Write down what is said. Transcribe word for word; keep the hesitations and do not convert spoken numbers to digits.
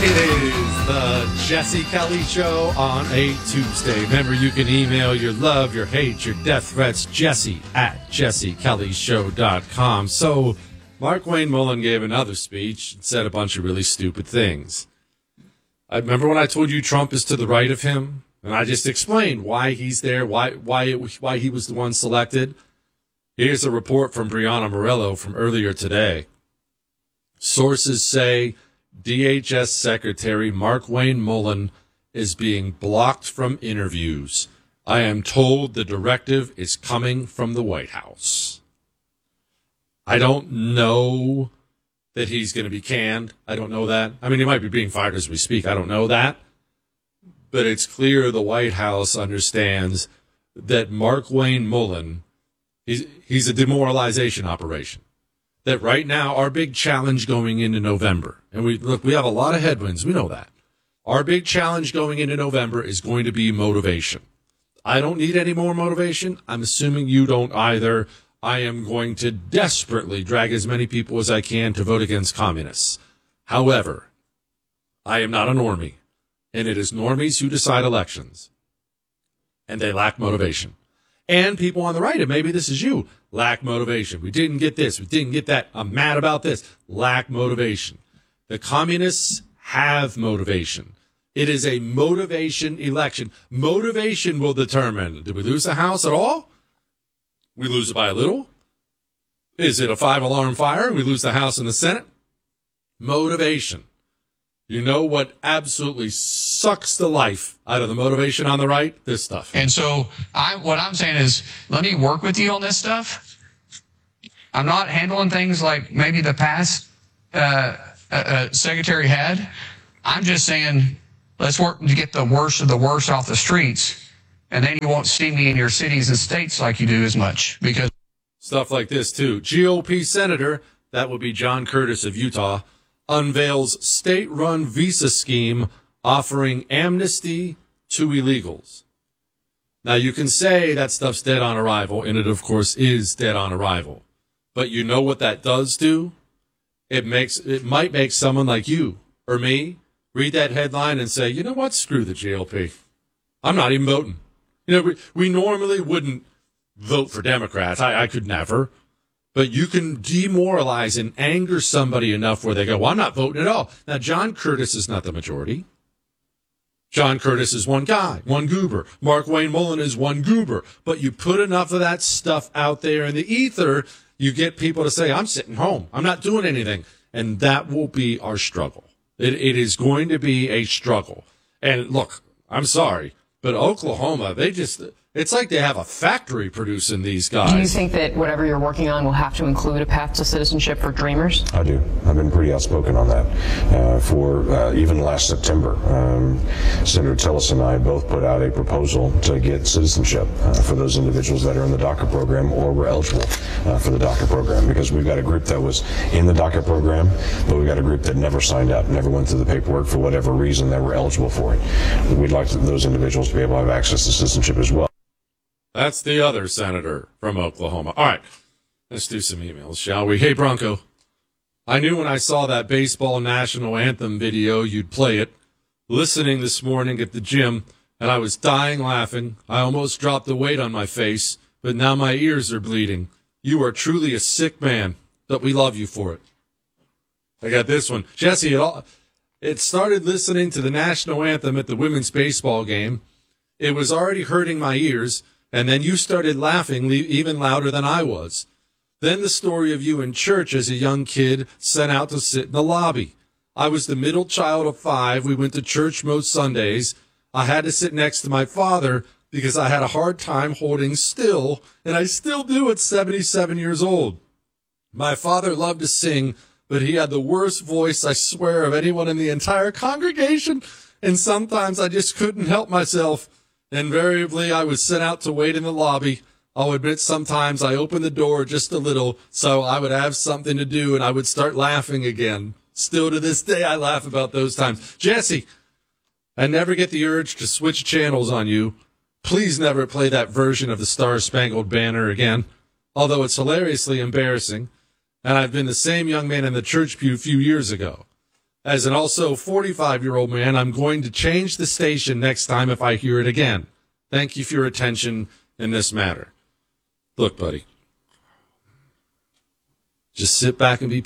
It is the Jesse Kelly Show on a Tuesday. Remember, you can email your love, your hate, your death threats, Jesse at jesse kelly show dot com. So, Mark Wayne Mullen gave another speech and said a bunch of really stupid things. I remember when I told you Trump is to the right of him, and I just explained why he's there, why why it, why he was the one selected. Here's a report from Brianna Morello from earlier today. Sources say D H S Secretary Mark Wayne Mullen is being blocked from interviews. I am told the directive is coming from the White House. I don't know that he's going to be canned. I don't know that. I mean, he might be being fired as we speak. I don't know that. But it's clear the White House understands that Mark Wayne Mullen, he's, he's a demoralization operation. That right now, our big challenge going into November, and we look, we have a lot of headwinds. We know that. Our big challenge going into November is going to be motivation. I don't need any more motivation. I'm assuming you don't either. I am going to desperately drag as many people as I can to vote against communists. However, I am not a normie, and it is normies who decide elections, and they lack motivation. And people on the right, and maybe this is you, lack motivation. We didn't get this. We didn't get that. I'm mad about this. Lack motivation. The communists have motivation. It is a motivation election. Motivation will determine, did we lose the House at all? We lose it by a little. Is it a five-alarm fire and we lose the House and the Senate? Motivation. You know what absolutely sucks the life out of the motivation on the right? This stuff. And so I, what I'm saying is, let me work with you on this stuff. I'm not handling things like maybe the past uh, uh, secretary had. I'm just saying, let's work to get the worst of the worst off the streets. And then you won't see me in your cities and states like you do as much. Because stuff like this, too. G O P Senator, that would be John Curtis of Utah, unveils state-run visa scheme offering amnesty to illegals. Now, you can say that stuff's dead on arrival, and it, of course, is dead on arrival. But you know what that does do? It makes it might make someone like you or me read that headline and say, you know what, screw the G O P. I'm not even voting. You know, we, we normally wouldn't vote for Democrats. I, I could never. But you can demoralize and anger somebody enough where they go, well, I'm not voting at all. Now, John Curtis is not the majority. John Curtis is one guy, one goober. Mark Wayne Mullen is one goober. But you put enough of that stuff out there in the ether, you get people to say, I'm sitting home. I'm not doing anything. And that will be our struggle. It, it is going to be a struggle. And look, I'm sorry, but Oklahoma, they just... It's like they have a factory producing these guys. Do you think that whatever you're working on will have to include a path to citizenship for Dreamers? I do. I've been pretty outspoken on that. Uh, for uh, even last September, um, Senator Tillis and I both put out a proposal to get citizenship uh, for those individuals that are in the DACA program or were eligible uh, for the DACA program, because we've got a group that was in the DACA program, but we've got a group that never signed up, never went through the paperwork for whatever reason they were eligible for it. We'd like to, those individuals to be able to have access to citizenship as well. That's the other senator from Oklahoma. All right, let's do some emails, shall we? Hey, Bronco, I knew when I saw that baseball national anthem video you'd play it. Listening this morning at the gym, and I was dying laughing. I almost dropped the weight on my face, but now my ears are bleeding. You are truly a sick man, but we love you for it. I got this one. Jesse, it, all, it started listening to the national anthem at the women's baseball game. It was already hurting my ears. And then you started laughing even louder than I was. Then the story of you in church as a young kid sent out to sit in the lobby. I was the middle child of five. We went to church most Sundays. I had to sit next to my father because I had a hard time holding still, and I still do at seventy-seven years old. My father loved to sing, but he had the worst voice, I swear, of anyone in the entire congregation, and sometimes I just couldn't help myself. Invariably, I was sent out to wait in the lobby. I'll admit sometimes I opened the door just a little so I would have something to do and I would start laughing again. Still to this day, I laugh about those times. Jesse, I never get the urge to switch channels on you. Please never play that version of the Star-Spangled Banner again, although it's hilariously embarrassing. And I've been the same young man in the church pew a few years ago. As an also forty-five-year-old man, I'm going to change the station next time if I hear it again. Thank you for your attention in this matter. Look, buddy, just sit back and be